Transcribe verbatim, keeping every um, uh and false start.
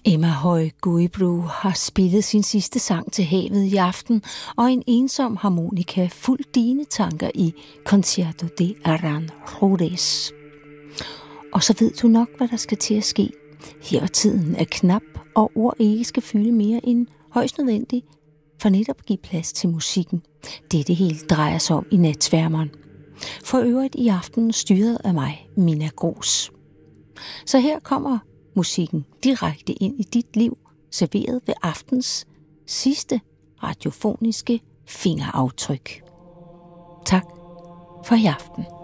Emma Høj Guibru har spillet sin sidste sang til havet i aften, og en ensom harmonika fuldt dine tanker i Concierto de Aranjuez. Og så ved du nok, hvad der skal til at ske. Her tiden er knap, og ord ikke skal fylde mere end højst nødvendigt, for netop at give plads til musikken. Det er det hele drejer sig om i Natsværmeren. For øvrigt i aften styret af mig, Mina Gros. Så her kommer musikken direkte ind i dit liv, serveret ved aftens sidste radiofoniske fingeraftryk. Tak for i aften.